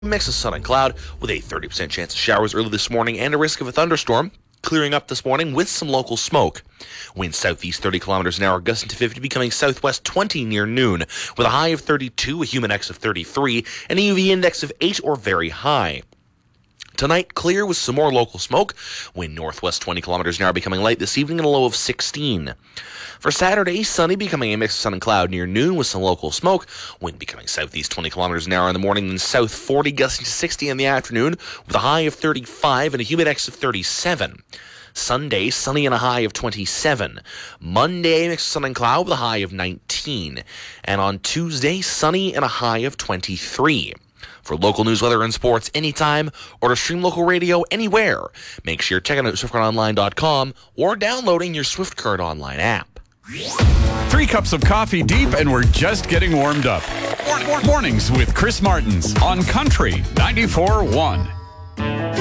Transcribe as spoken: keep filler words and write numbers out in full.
Mix of sun and cloud with a thirty percent chance of showers early this morning and a risk of a thunderstorm. Clearing up this morning with some local smoke. Wind southeast thirty kilometers an hour, gusting to fifty, becoming southwest twenty near noon, with a high of thirty-two, a humid index of thirty-three, and a U V index of eight or very high. Tonight, clear with some more local smoke. Wind northwest twenty kilometers an hour, becoming light this evening, and a low of sixteen. For Saturday, sunny, becoming a mix of sun and cloud near noon with some local smoke. Wind becoming southeast twenty kilometers an hour in the morning, then south forty, gusting to sixty in the afternoon, with a high of thirty-five and a humid index of thirty-seven. Sunday, sunny and a high of twenty-seven. Monday, mixed sun and cloud with a high of nineteen. And on Tuesday, sunny and a high of twenty-three. For local news, weather, and sports anytime, or to stream local radio anywhere, make sure you're checking out swift current online dot com or downloading your SwiftCurrent Online app. Three cups of coffee deep, and we're just getting warmed up. Mornings with Chris Martins on Country ninety-four point one.